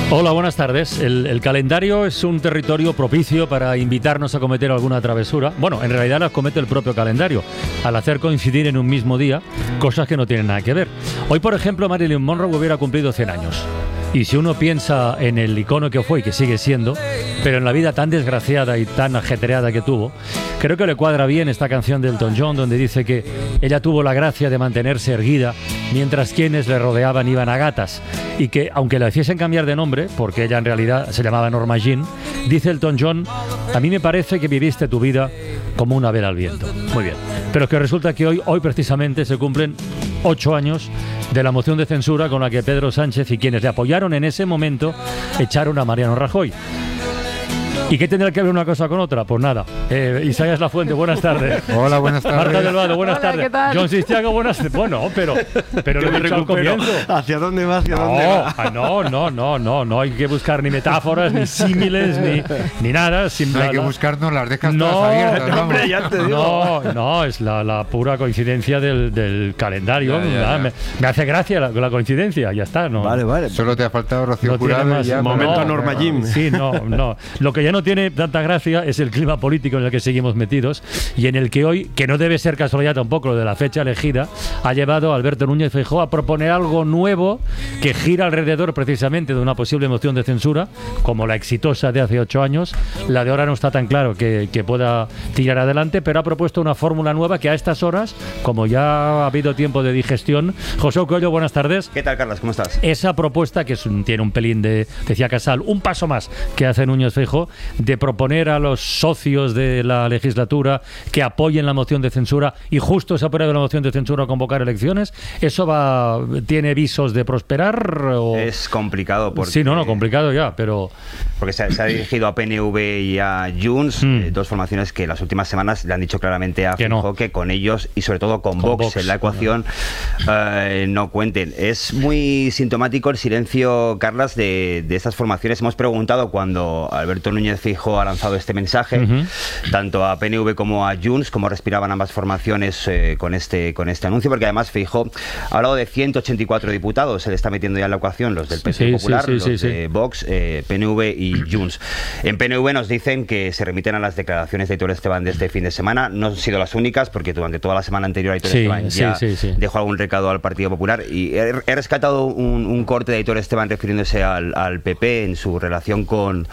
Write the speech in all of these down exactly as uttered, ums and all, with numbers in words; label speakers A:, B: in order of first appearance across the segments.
A: Hola, buenas tardes. El, el calendario es un territorio propicio para invitarnos a cometer alguna travesura. Bueno, en realidad las comete el propio calendario, al hacer coincidir en un mismo día cosas que no tienen nada que ver. Hoy, por ejemplo, Marilyn Monroe hubiera cumplido cien años. Y si uno piensa en el icono que fue y que sigue siendo, pero en la vida tan desgraciada y tan ajetreada que tuvo, creo que le cuadra bien esta canción de Elton John, donde dice que ella tuvo la gracia de mantenerse erguida mientras quienes le rodeaban iban a gatas, y que aunque la hiciesen cambiar de nombre, porque ella en realidad se llamaba Norma Jean, dice Elton John: a mí me parece que viviste tu vida como una vela al viento. Muy bien, pero es que resulta que hoy, hoy precisamente se cumplen ocho años de la moción de censura con la que Pedro Sánchez y quienes le apoyaron en ese momento echaron a Mariano Rajoy. ¿Y qué tendrá que ver una cosa con otra? Pues nada. Eh, Isaías Lafuente, buenas tardes.
B: Hola, buenas tardes.
A: Marta del Vado, buenas
C: Hola,
A: tardes.
C: ¿qué tal?
A: John Sistiago, buenas tardes. Bueno, pero, pero lo he dicho al comienzo.
D: ¿Hacia dónde va? ¿Hacia
A: No,
D: dónde va?
A: ah, no, no, no, no, no hay que buscar ni metáforas, ni símiles, ni, ni nada. Sin
B: No
A: la-
B: hay que
A: la-
B: buscarnos las dejas
A: No,
B: todas abiertas.
A: no,
B: vamos.
D: hombre, ya te digo.
A: No, no, es la, la pura coincidencia del, del calendario.
B: Ya, ya,
A: Nada,
B: ya.
A: Me, me hace gracia la, la coincidencia, ya está. No,
D: Vale, vale.
B: Solo te ha faltado Rocío
A: no tiene
B: Jurado y
A: más
B: ya.
D: momento
B: no,
D: Norma
B: no,
D: Jean.
A: Sí, no, no. Lo que ya no tiene tanta gracia es el clima político en el que seguimos metidos y en el que hoy, que no debe ser casualidad tampoco lo de la fecha elegida, ha llevado a Alberto Núñez Feijóo a proponer algo nuevo que gira alrededor precisamente de una posible moción de censura, como la exitosa de hace ocho años. La de ahora no está tan claro que, que pueda tirar adelante, pero ha propuesto una fórmula nueva que a estas horas, como ya ha habido tiempo de digestión. José Coelho, buenas tardes.
E: ¿Qué tal, Carlos? ¿Cómo estás?
A: Esa propuesta, que es un- tiene un pelín de, decía Casal, un paso más que hace Núñez Feijóo, de proponer a los socios de la legislatura que apoyen la moción de censura y justo se apruebe la moción de censura a convocar elecciones, ¿eso va tiene visos de prosperar? O...
E: Es complicado porque,
A: Sí, no, no, complicado ya, pero...
E: porque se, ha- se ha dirigido a P N V y a Junts,
A: Mm.
E: eh, dos formaciones que las últimas semanas le han dicho claramente a
A: Que no.
E: Feijóo que con ellos y sobre todo con,
A: Con
E: Vox,
A: Vox,
E: en la ecuación eh, no cuenten. Es muy sintomático el silencio, Carlas, de, de estas formaciones. Hemos preguntado cuando Alberto Núñez Feijóo ha lanzado este mensaje,
A: Ujú.
E: tanto a P N V como a Junts, cómo respiraban ambas formaciones eh, con este con este anuncio, porque además Feijóo ha hablado de ciento ochenta y cuatro diputados, se le está metiendo ya en la ecuación los del P S
A: Sí,
E: Popular,
A: sí, sí,
E: los
A: sí,
E: de
A: sí.
E: Vox, eh, P N V y Junts. En P N V nos dicen que se remiten a las declaraciones de Aitor Esteban de este fin de semana. No han sido las únicas, porque durante toda la semana anterior Aitor
A: Sí,
E: Esteban
A: sí,
E: ya
A: sí, sí.
E: dejó algún recado al Partido Popular, y he, he rescatado un, un corte de Aitor Esteban refiriéndose al, al P P en su relación con,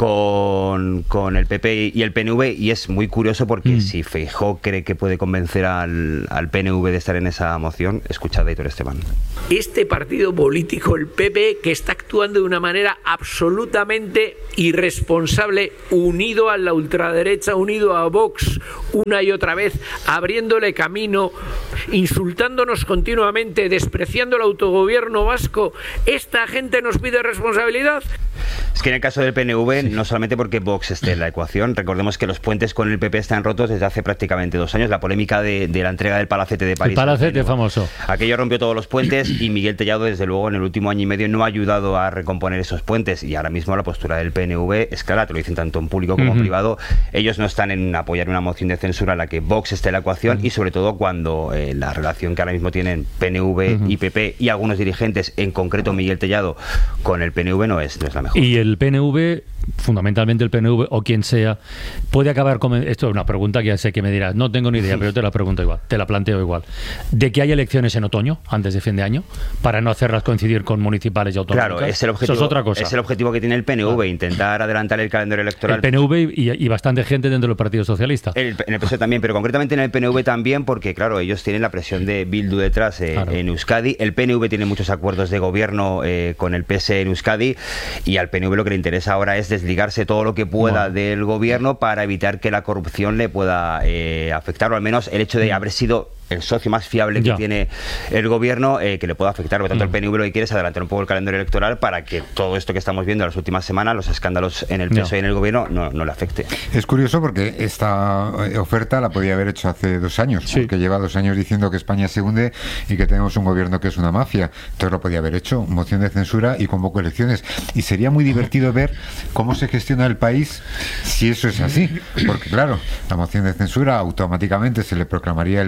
E: con, con el P P y el P N V, y es muy curioso porque
A: Mm.
E: si Feijóo cree que puede convencer al, al P N V de estar en esa moción, escuchad a Aitor Esteban.
F: Este partido político, el P P, que está actuando de una manera absolutamente irresponsable, unido a la ultraderecha, unido a Vox, una y otra vez, abriéndole camino, insultándonos continuamente, despreciando el autogobierno vasco. ¿Esta gente nos pide responsabilidad?
E: Es que en el caso del P N V, no solamente porque Vox esté en la ecuación, recordemos que los puentes con el P P están rotos desde hace prácticamente dos años. La polémica de, de la entrega del Palacete de París.
A: El Palacete
E: al P N V.
A: famoso.
E: Aquello rompió todos los puentes y Miguel Tellado, desde luego, en el último año y medio no ha ayudado a recomponer esos puentes. Y ahora mismo la postura del P N V es clara, te lo dicen tanto en público como en
A: Ujú.
E: privado. Ellos no están en apoyar una moción de censura en la que Vox esté en la ecuación, y sobre todo cuando eh, la relación que ahora mismo tienen P N V
A: Ujú.
E: y P P y algunos dirigentes, en concreto Miguel Tellado, con el P N V no es, no es la mejor.
A: Y el P N V, fundamentalmente el P N V o quien sea, puede acabar con... Esto es una pregunta que ya sé que me dirás, no tengo ni idea, pero te la pregunto igual, te la planteo igual. ¿De que hay elecciones en otoño, antes de fin de año, para no hacerlas coincidir con municipales y autonómicas?
E: Claro, es el objetivo,
A: Eso es otra cosa.
E: es el objetivo que tiene el P N V,
A: Claro.
E: intentar adelantar el calendario electoral.
A: El P N V y, y bastante gente dentro del Partido Socialista.
E: El- en el P S O E también, pero concretamente en el P N V también, porque claro, ellos tienen la presión de Bildu detrás eh,
A: Claro.
E: en Euskadi. El P N V tiene muchos acuerdos de gobierno eh, con el P S E en Euskadi, y al P N V lo que le interesa ahora es desligarse todo lo que pueda
A: Bueno.
E: del gobierno para evitar que la corrupción le pueda eh, afectar, o al menos el hecho de haber sido el socio más fiable que
A: Ya.
E: tiene el gobierno, eh, que le pueda afectar. Por lo tanto,
A: Mm.
E: el P N V lo que quiere es adelantar un poco el calendario electoral para que todo esto que estamos viendo en las últimas semanas, los escándalos en el P S O E y en el gobierno, no, no le afecte.
B: Es curioso porque esta eh, oferta la podía haber hecho hace dos años,
A: Sí.
B: porque lleva dos años diciendo que España se hunde y que tenemos un gobierno que es una mafia. Entonces lo podía haber hecho, moción de censura y convoco elecciones. Y sería muy divertido ver cómo se gestiona el país si eso es así. Porque claro, la moción de censura automáticamente se le proclamaría el presidente de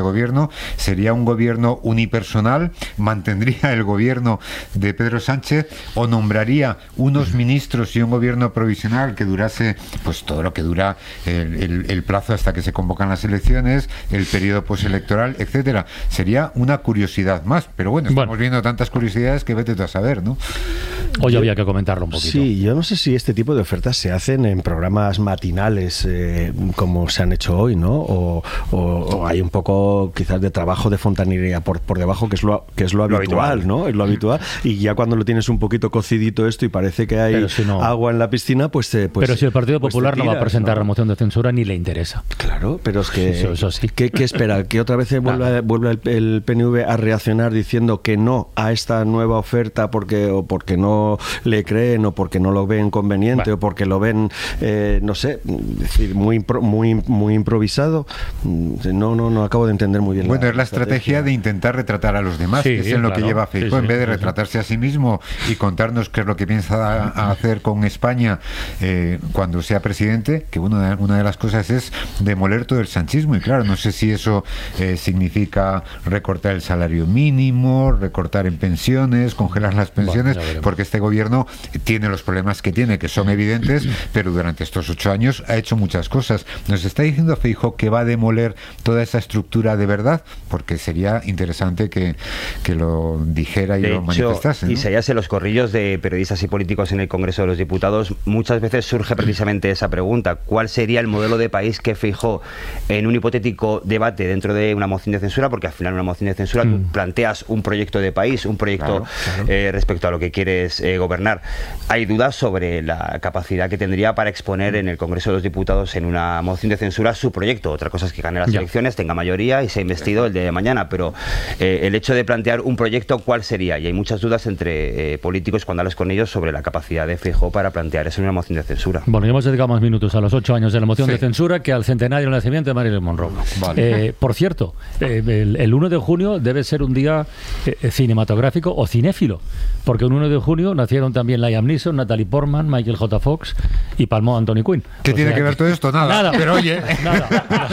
B: gobierno, sería un gobierno unipersonal, mantendría el gobierno de Pedro Sánchez o nombraría unos ministros y un gobierno provisional que durase pues todo lo que dura el, el, el plazo hasta que se convocan las elecciones, el periodo postelectoral, etcétera. Sería una curiosidad más, pero bueno, estamos bueno. viendo tantas curiosidades que vete tú a saber, ¿no?
A: Hoy había que comentarlo un poquito.
C: Sí, yo no sé si este tipo de ofertas se hacen en programas matinales eh, como se han hecho hoy, ¿no? O, o, o hay un poco quizás de trabajo de fontanería por, por debajo, que es lo, que es lo, lo habitual, habitual, ¿no? Es lo habitual. Y ya cuando lo tienes un poquito cocidito esto y parece que hay si no, agua en la piscina, pues... Eh, pues
A: pero si el Partido Popular
C: pues
A: no va a presentar
C: ¿no?
A: la moción de censura ni le interesa.
C: Claro, pero es que...
A: Eso, eso sí.
C: ¿qué, ¿Qué espera? ¿Que otra vez vuelva, vuelva el, el P N V a reaccionar diciendo que no a esta nueva oferta porque o porque no le creen o porque no lo ven conveniente bueno. o porque lo ven, eh, no sé, decir, muy, impro, muy, muy improvisado? No, no, no acabo de entender muy bien.
B: Bueno,
C: la,
B: es la estrategia, estrategia de intentar retratar a los demás, sí, que es en claro. lo que lleva Feijóo, sí, sí, en vez de retratarse sí, sí. a sí mismo y contarnos qué es lo que piensa a hacer con España eh, cuando sea presidente, que bueno, una de las cosas es demoler todo el sanchismo, y claro, no sé si eso eh, significa recortar el salario mínimo, recortar en pensiones, congelar las pensiones, bueno, porque este gobierno tiene los problemas que tiene, que son evidentes, pero durante estos ocho años ha hecho muchas cosas. ¿Nos está diciendo Feijóo que va a demoler toda esa estructura de verdad? Porque sería interesante que, que lo dijera y
E: de
B: lo
E: hecho,
B: manifestase, ¿no?
E: Y se en los corrillos de periodistas y políticos en el Congreso de los Diputados, muchas veces surge precisamente esa pregunta: ¿cuál sería el modelo de país que Feijóo, en un hipotético debate dentro de una moción de censura, porque al final en una moción de censura mm. tú planteas un proyecto de país, un proyecto claro, claro. Eh, respecto a lo que quieres eh, gobernar? Hay dudas sobre la capacidad que tendría para exponer en el Congreso de los Diputados en una moción de censura su proyecto. Otra cosa es que gane las ya. elecciones, tenga mayoría y sea investido el día de mañana, pero eh, el hecho de plantear un proyecto, ¿cuál sería? Y hay muchas dudas entre eh, políticos cuando hablas con ellos sobre la capacidad de Feijóo para plantear eso en una moción de censura.
A: Bueno, ya hemos dedicado más minutos a los ocho años de la moción sí. de censura que al centenario del nacimiento de Marilyn Monroe. Vale. Eh, por cierto, eh, el, el uno de junio debe ser un día eh, cinematográfico o cinéfilo, porque el uno de junio nacieron también Liam Neeson, Natalie Portman, Michael J. Fox y palmó Anthony Quinn.
B: ¿Qué o tiene sea, que ver todo esto? Nada.
A: Nada.
B: Pero oye.
A: Nada,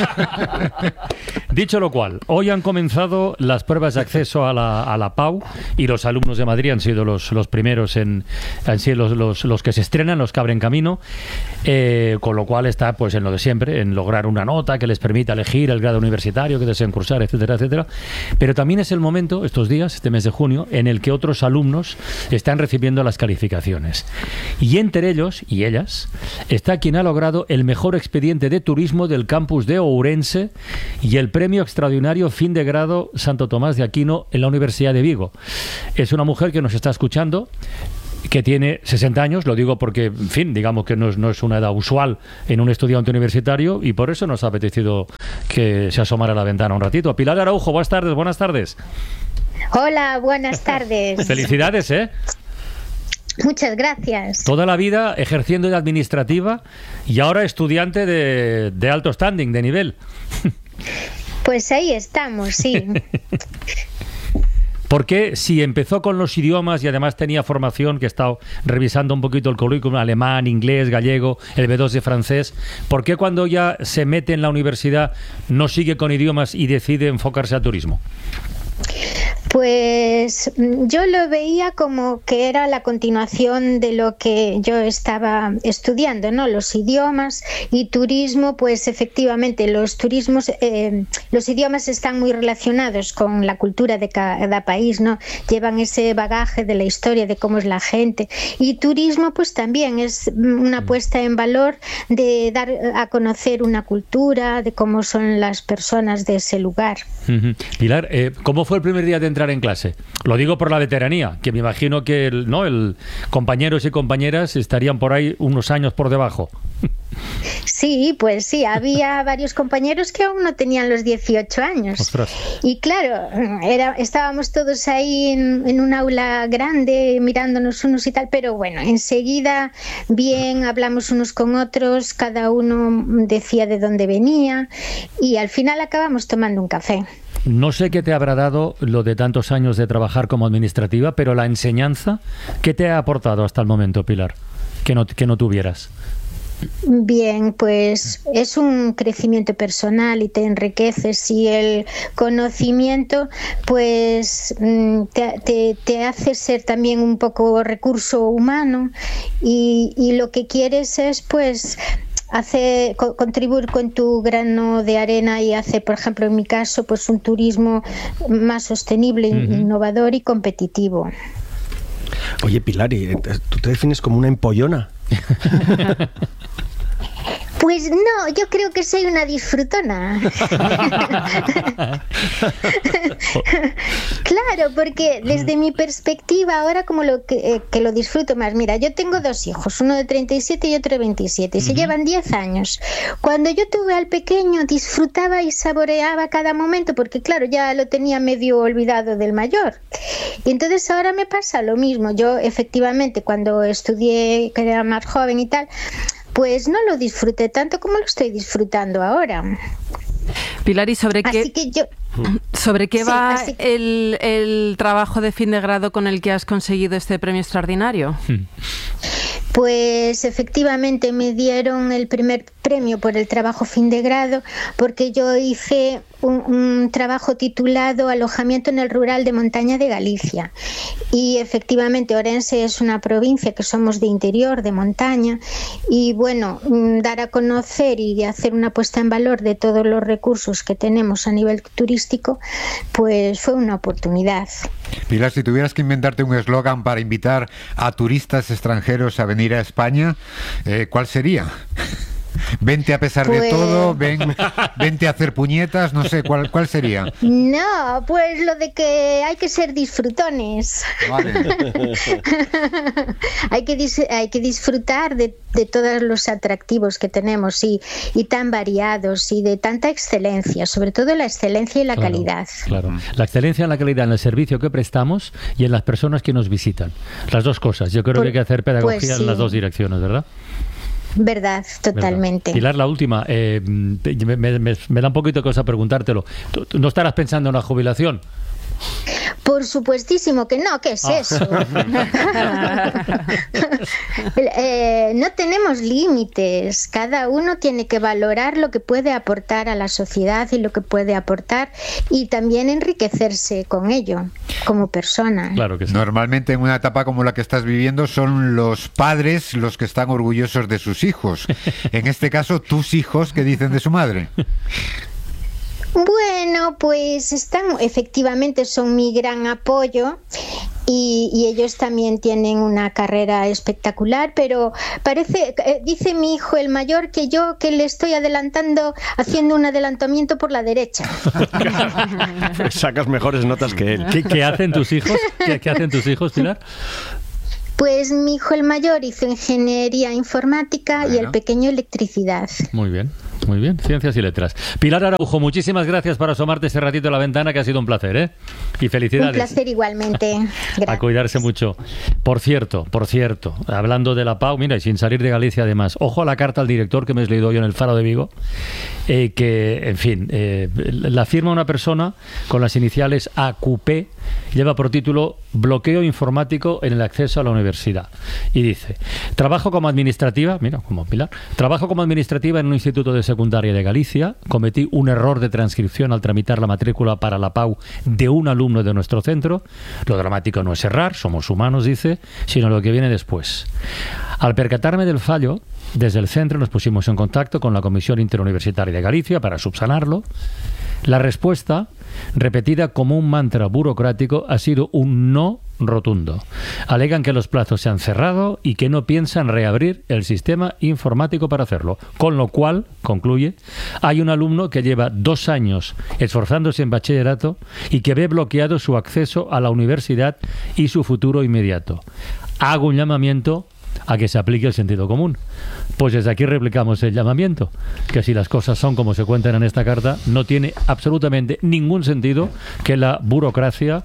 A: nada. Dicho lo cual, hoy han comenzado las pruebas de acceso a la, a la Pau y los alumnos de Madrid han sido los, los primeros en, han sido los, los, los que se estrenan, los que abren camino, eh, con lo cual está pues en lo de siempre, en lograr una nota que les permita elegir el grado universitario que deseen cursar, etcétera, etcétera. Pero también es el momento, estos días, este mes de junio, en el que otros alumnos están recibiendo las calificaciones. Y entre ellos, y ellas, está quien ha logrado el mejor expediente de turismo del campus de Ourense y el premio extraordinario fin de grado Santo Tomás de Aquino en la Universidad de Vigo. Es una mujer que nos está escuchando, que tiene sesenta años, lo digo porque, en fin, digamos que no es, no es una edad usual en un estudiante universitario y por eso nos ha apetecido que se asomara a la ventana un ratito. Pilar Araujo, buenas tardes, buenas tardes.
D: Hola, buenas tardes.
A: Felicidades, ¿eh?
D: Muchas gracias.
A: Toda la vida ejerciendo de administrativa y ahora estudiante de, de alto standing, de nivel.
D: Pues ahí estamos, sí.
A: Porque si empezó con los idiomas y además tenía formación, que he estado revisando un poquito el currículum, alemán, inglés, gallego, el B dos de francés, ¿por qué cuando ya se mete en la universidad no sigue con idiomas y decide enfocarse a turismo?
D: Pues yo lo veía como que era la continuación de lo que yo estaba estudiando, ¿no? Los idiomas y turismo, pues efectivamente los turismos, eh, los idiomas están muy relacionados con la cultura de cada país, ¿no? Llevan ese bagaje de la historia, de cómo es la gente. Y turismo, pues también es una puesta en valor de dar a conocer una cultura, de cómo son las personas de ese lugar.
A: Uh-huh. Pilar, eh, ¿cómo fue el primer día de entrar en clase? Lo digo por la veteranía, que me imagino que el, ¿no? el compañeros y compañeras estarían por ahí unos años por debajo.
D: Sí, pues sí, había varios compañeros que aún no tenían los dieciocho años.
A: Ostras.
D: Y claro, era, estábamos todos ahí en, en un aula grande mirándonos unos y tal, pero bueno, enseguida bien, hablamos unos con otros, cada uno decía de dónde venía y al final acabamos tomando un café.
A: No sé qué te habrá dado lo de tantos años de trabajar como administrativa, pero la enseñanza, ¿qué te ha aportado hasta el momento, Pilar? Que no, que no tuvieras.
D: Bien, pues es un crecimiento personal y te enriqueces, y el conocimiento pues te, te, te hace ser también un poco recurso humano, y, y lo que quieres es pues hace co- contribuir con tu grano de arena y hace, por ejemplo, en mi caso, pues un turismo más sostenible, uh-huh. innovador y competitivo.
C: Oye, Pilar, ¿y tú te defines como una empollona?
D: Pues no, yo creo que soy una disfrutona. Claro, porque desde mi perspectiva ahora como lo que, eh, que lo disfruto más. Mira, yo tengo dos hijos, uno de treinta y siete y otro de veintisiete, y se uh-huh. llevan diez años. Cuando yo tuve al pequeño disfrutaba y saboreaba cada momento, porque claro, ya lo tenía medio olvidado del mayor. Y entonces ahora me pasa lo mismo. Yo efectivamente cuando estudié, que era más joven y tal, pues no lo disfruté tanto como lo estoy disfrutando ahora.
G: Pilar, ¿y sobre
D: Así
G: qué,
D: que yo,
G: sobre qué
D: sí,
G: va
D: así que,
G: el, el trabajo de fin de grado con el que has conseguido este premio extraordinario?
D: Pues efectivamente me dieron el primer premio por el trabajo fin de grado porque yo hice un, un trabajo titulado Alojamiento en el Rural de Montaña de Galicia, y efectivamente Orense es una provincia que somos de interior, de montaña, y bueno, dar a conocer y hacer una puesta en valor de todos los recursos que tenemos a nivel turístico, pues fue una oportunidad.
B: Pilar, si tuvieras que inventarte un eslogan para invitar a turistas extranjeros a venir a España, eh, ¿cuál sería? Vente a pesar pues... de todo, ven, vente a hacer puñetas, no sé, ¿cuál, cuál sería?
D: No, pues lo de que hay que ser disfrutones. Vale. hay, que dis- hay que disfrutar de, de todos los atractivos que tenemos y, y tan variados y de tanta excelencia, sobre todo la excelencia y la
A: claro,
D: calidad.
A: Claro, la excelencia y la calidad en el servicio que prestamos y en las personas que nos visitan. Las dos cosas, yo creo Por, que hay que hacer pedagogía pues sí. en las dos direcciones, ¿verdad?
D: Verdad, totalmente.
A: ¿Verdad? Pilar, la última, eh, me, me, me, me da un poquito de cosa preguntártelo. ¿Tú, tú no estarás pensando en la jubilación?
D: Por supuestísimo que no, ¿qué es ah. eso? eh, no tenemos límites, cada uno tiene que valorar lo que puede aportar a la sociedad y lo que puede aportar y también enriquecerse con ello, como persona.
B: Claro que sí. Normalmente en una etapa como la que estás viviendo son los padres los que están orgullosos de sus hijos. En este caso, tus hijos, ¿qué dicen de su madre?
D: Bueno, pues están, efectivamente son mi gran apoyo y, y ellos también tienen una carrera espectacular, pero parece, eh, dice mi hijo el mayor que yo que le estoy adelantando, haciendo un adelantamiento por la derecha.
C: Pues sacas mejores notas que él.
A: ¿Qué, qué hacen tus hijos? ¿Qué, qué hacen tus hijos, Pilar?
D: Pues mi hijo el mayor hizo ingeniería informática bueno. y el pequeño electricidad.
A: Muy bien. Muy bien, ciencias y letras. Pilar Araujo, muchísimas gracias por asomarte este ratito a la ventana, que ha sido un placer, ¿eh? Y felicidades.
D: Un placer igualmente. Gracias.
A: A cuidarse mucho. Por cierto, por cierto, hablando de la P A U, mira, y sin salir de Galicia además, ojo a la carta al director que me he leído yo en el Faro de Vigo, eh, que, en fin, eh, la firma una persona con las iniciales A Q P, lleva por título Bloqueo informático en el acceso a la universidad. Y dice, trabajo como administrativa, mira, como Pilar, trabajo como administrativa en un instituto de secundaria de Galicia, cometí un error de transcripción al tramitar la matrícula para la P A U de un alumno de nuestro centro. Lo dramático no es errar, somos humanos, dice, sino lo que viene después. Al percatarme del fallo, desde el centro nos pusimos en contacto con la Comisión Interuniversitaria de Galicia para subsanarlo. La respuesta, repetida como un mantra burocrático, ha sido un no rotundo. Alegan que los plazos se han cerrado y que no piensan reabrir el sistema informático para hacerlo. Con lo cual, concluye, hay un alumno que lleva dos años esforzándose en bachillerato y que ve bloqueado su acceso a la universidad y su futuro inmediato. Hago un llamamiento a que se aplique el sentido común. Pues desde aquí replicamos el llamamiento, que si las cosas son como se cuentan en esta carta, no tiene absolutamente ningún sentido que la burocracia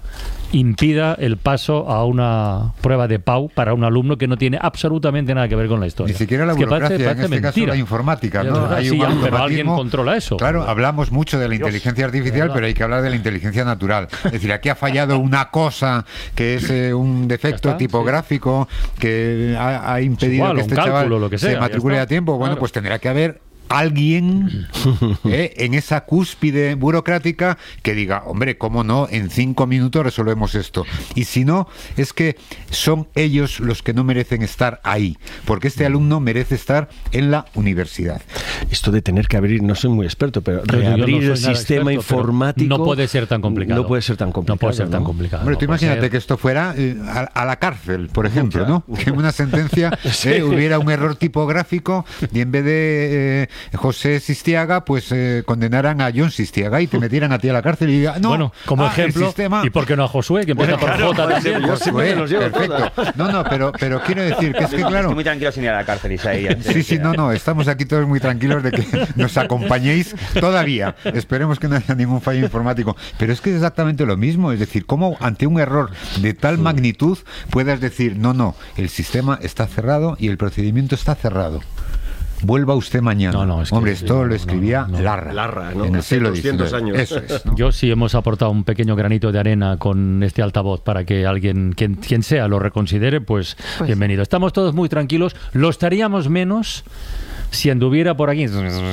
A: impida el paso a una prueba de P A U para un alumno que no tiene absolutamente nada que ver con la historia.
B: Ni siquiera la burocracia, parece, parece en este mentira. Caso la informática, ¿no? Hay
A: sí,
B: un
A: pero alguien controla eso.
B: Claro, hablamos mucho de la Dios, inteligencia artificial, pero hay que hablar de la inteligencia natural. Es decir, aquí ha fallado una cosa que es eh, un defecto tipográfico sí. que ha, ha impedido igual, que este cálculo, chaval lo que sea, se matricule a tiempo. Bueno, claro. pues tendrá que haber alguien eh, en esa cúspide burocrática que diga, hombre, cómo no, en cinco minutos resolvemos esto. Y si no, es que son ellos los que no merecen estar ahí, porque este alumno merece estar en la universidad.
C: Esto de tener que abrir, no soy muy experto, pero yo, reabrir yo no el sistema experto, informático
A: no puede ser tan complicado.
C: No puede ser tan complicado.
A: No puede ser tan complicado.
B: Hombre, tú
A: no
B: imagínate
A: ser...
B: que esto fuera eh, a, a la cárcel, por ejemplo, ¿no? Que en una sentencia sí. eh, hubiera un error tipográfico y en vez de eh, José Sistiaga, pues eh, condenaran a John Sistiaga y te metieran a ti a la cárcel y digan, no,
A: bueno, como
B: ah,
A: ejemplo,
B: sistema...
A: ¿y por qué no a Josué, que empieza bueno, por claro, J también?
B: Yo siempre los llevo perfecto. No, no, pero, pero quiero decir que es que, claro...
E: Estoy muy tranquilo sin ir a la cárcel, Isaías.
B: Sí, sí, no, no, estamos aquí todos muy tranquilos de que nos acompañéis todavía. Esperemos que no haya ningún fallo informático. Pero es que es exactamente lo mismo, es decir, cómo ante un error de tal magnitud puedas decir, no, no, el sistema está cerrado y el procedimiento está cerrado. Vuelva usted mañana. No, no, es que, Hombre, esto lo escribía no, no, Larra,
C: Larra ¿no?
B: en el siglo
C: doscientos años.
B: Eso es, ¿no?
A: Yo sí hemos aportado un pequeño granito de arena con este altavoz para que alguien, quien, quien sea, lo reconsidere, pues, pues bienvenido. Estamos todos muy tranquilos. Lo estaríamos menos si anduviera por aquí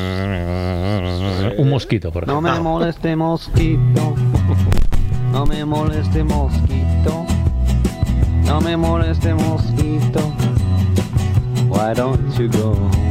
A: un mosquito, por ejemplo.
H: No me moleste mosquito. No me moleste mosquito. No me moleste mosquito. Why don't you go home?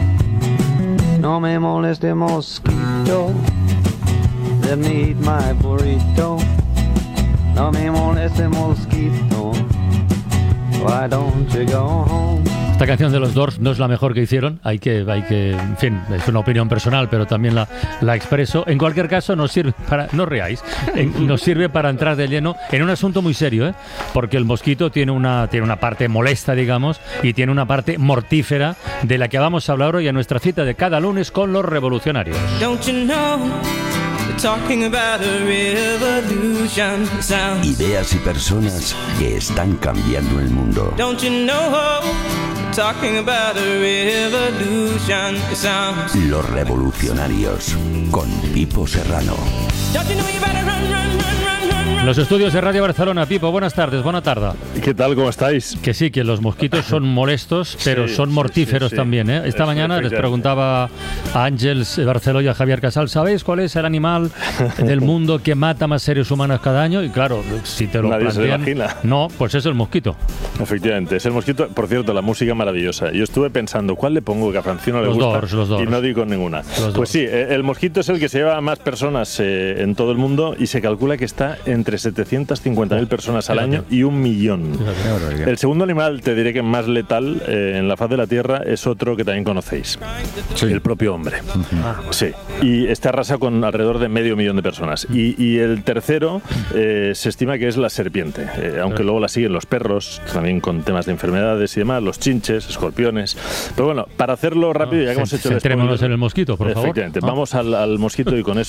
H: No me moleste mosquito. Let me eat my burrito. No me moleste mosquito. Why don't you go home?
A: Esta canción de los Doors no es la mejor que hicieron, hay que, hay que, en fin, es una opinión personal, pero también la, la expreso. En cualquier caso, nos sirve para, no reáis, en, nos sirve para entrar de lleno en un asunto muy serio, ¿eh? Porque el mosquito tiene una, tiene una parte molesta, digamos, y tiene una parte mortífera de la que vamos a hablar hoy en nuestra cita de cada lunes con los revolucionarios.
I: Don't you know? Talking about a revolution sounds.
J: Ideas y personas que están cambiando el mundo.
I: Don't you know? Talking about a revolution sounds.
J: Los revolucionarios con Pipo Serrano.
I: Don't you know you better run, run, run, run, run.
A: Los estudios de Radio Barcelona. Pipo, buenas tardes, buena tarde.
K: ¿Qué tal? ¿Cómo estáis?
A: Que sí, que los mosquitos son molestos, pero sí, son mortíferos sí, sí, sí. también, ¿eh? Esta es, mañana les preguntaba a Ángeles Barceló y a Javier Casal, ¿sabéis cuál es el animal del mundo que mata más seres humanos cada año? Y claro, si te lo
K: Nadie
A: plantean,
K: se imagina.
A: No, pues es el mosquito.
K: Efectivamente, es el mosquito. Por cierto, la música maravillosa. Yo estuve pensando, ¿cuál le pongo que a Francino le
A: los
K: gusta?
A: Doors, los Doors.
K: Y no digo ninguna. Los pues Doors. Sí, el mosquito es el que se lleva a más personas eh, en todo el mundo y se calcula que está entre setecientas cincuenta mil personas al año y un millón. El segundo animal, te diré que más letal eh, en la faz de la Tierra es otro que también conocéis. Sí. El propio hombre. Uh-huh. Sí. Y este arrasa con alrededor de medio millón de personas. Y, y el tercero eh, se estima que es la serpiente, eh, aunque luego la siguen los perros, también con temas de enfermedades y demás, los chinches, escorpiones. Pero bueno, para hacerlo rápido, ya que hemos hecho el
A: centrémonos en el mosquito, por favor.
K: Efectivamente, ¿no? Vamos al, al mosquito y con eso